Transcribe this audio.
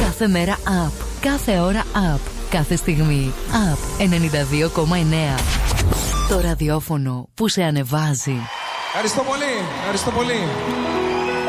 Κάθε μέρα up. Κάθε ώρα up. Κάθε στιγμή up. 92,9. Το ραδιόφωνο που σε ανεβάζει. Ευχαριστώ πολύ. Ευχαριστώ πολύ.